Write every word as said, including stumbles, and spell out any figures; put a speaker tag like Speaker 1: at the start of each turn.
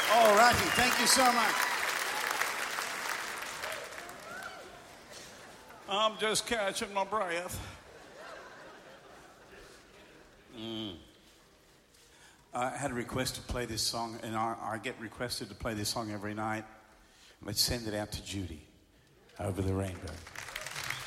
Speaker 1: All righty. Thank you so much. I'm just catching my breath. Mm. I had a request to play this song, and I, I get requested to play this song every night. Let's send it out to Judy over the rainbow.